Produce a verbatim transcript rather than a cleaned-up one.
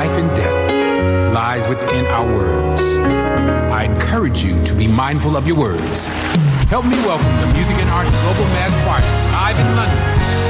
life and death lies within our words. I encourage you to be mindful of your words. Help me welcome the Music and Arts Global Mass Choir live in London